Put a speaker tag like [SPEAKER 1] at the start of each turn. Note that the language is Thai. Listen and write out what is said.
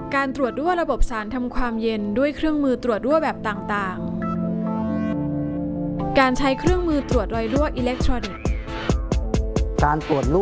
[SPEAKER 1] การตรวจรั่วระบบสารทำความเย็นด้วยเครื่องมือตรวจรั่วแบบต่างๆการใช้เครื่องมือตรวจรอยรั่วอิเล็กทรอนิกส์
[SPEAKER 2] การตรวจรั่ว